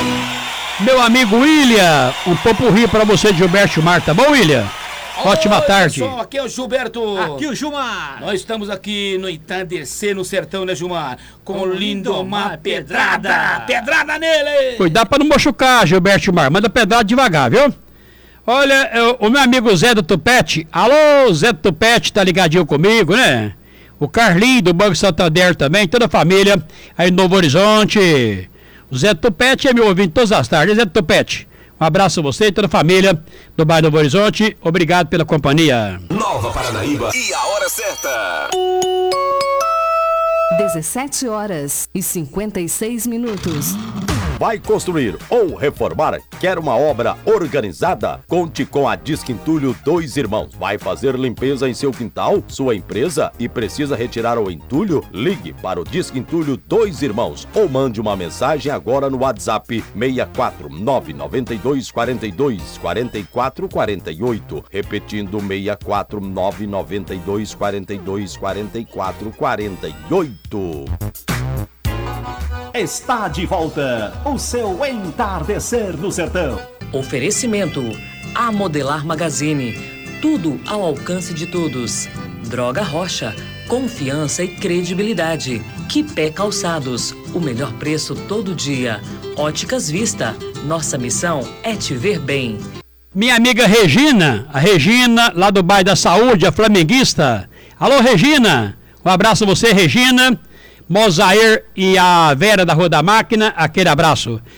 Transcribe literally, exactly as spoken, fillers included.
Meu amigo William, um popurrí pra você de Gilberto Mar, tá bom, William? Ótima Oi, tarde. Pessoal, aqui é o Gilberto. Aqui o Gilmar. Nós estamos aqui no Entardecer, no sertão, né, Gilmar? Com o Lindomar Pedrada. Pedrada nele! Cuidado pra não machucar, Gilberto Mar. Manda pedrada devagar, viu? Olha, eu, o meu amigo Zé do Tupete. Alô, Zé do Tupete, tá ligadinho comigo, né? O Carlinho do Banco Santander também, toda a família aí no Novo Horizonte. O Zé do Tupete é meu ouvinte todas as tardes. Zé do Tupete, um abraço a você e toda a família do bairro Novo Horizonte. Obrigado pela companhia. Nova Paranaíba e a hora certa. dezessete horas e cinquenta e seis minutos. Vai construir ou reformar? Quer uma obra organizada? Conte com a Disque Entulho Dois Irmãos. Vai fazer limpeza em seu quintal, sua empresa e precisa retirar o entulho? Ligue para o Disque Entulho Dois Irmãos ou mande uma mensagem agora no WhatsApp seis quatro nove nove dois quatro dois quatro quatro quatro oito. Repetindo seis quatro nove nove dois quatro dois quatro quatro quatro oito. Está de volta o seu Entardecer no Sertão. Oferecimento A Modelar Magazine. Tudo ao alcance de todos. Droga Rocha. Confiança e credibilidade. Quipé Calçados. O melhor preço todo dia. Óticas Vista. Nossa missão é te ver bem. Minha amiga Regina, a Regina lá do bairro da Saúde, a flamenguista. Alô, Regina. Um abraço a você, Regina. Mozair e a Vera da Rua da Máquina, aquele abraço.